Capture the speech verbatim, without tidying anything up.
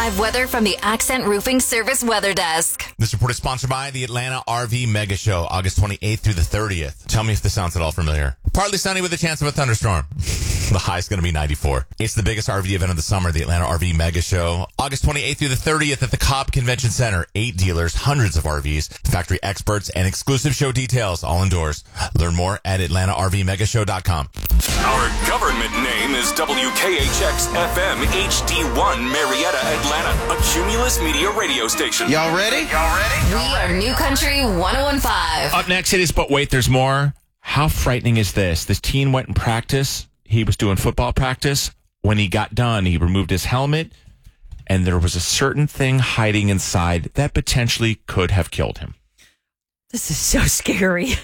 five weather from the Accent Roofing Service Weather Desk. This report is sponsored by the Atlanta R V Mega Show, August twenty-eighth through the thirtieth. Tell me if this sounds at all familiar. Partly sunny with a chance of a thunderstorm. The high is going to be ninety-four. It's the biggest R V event of the summer, the Atlanta R V Mega Show. August twenty-eighth through the thirtieth at the Cobb Convention Center. Eight dealers, hundreds of R Vs, factory experts, and exclusive show details all indoors. Learn more at atlanta r v mega show dot com. Our government name is W K H X F M H D one Marietta, Atlanta, a Cumulus Media radio station. Y'all ready? Y'all ready? We are New Country one oh one point five. Up next, it is But Wait, There's More. How frightening is this? This teen went in practice. He was doing football practice. When he got done, he removed his helmet, and there was a certain thing hiding inside that potentially could have killed him. This is so scary.